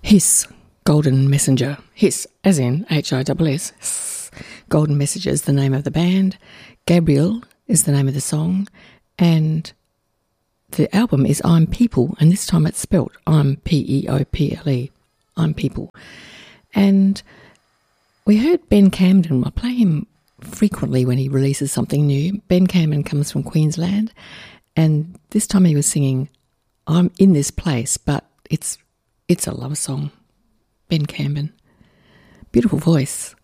Hiss, Golden Messenger. Hiss, as in Hiss. Golden Messenger is the name of the band. Gabriel is the name of the song. And the album is I'm People, and this time it's spelt I'm P-E-O-P-L-E. I'm People. And we heard Ben Camden. I play him frequently when he releases something new. Ben Camden comes from Queensland, and this time he was singing I'm in this place, but it's a love song. Ben Camden. Beautiful voice.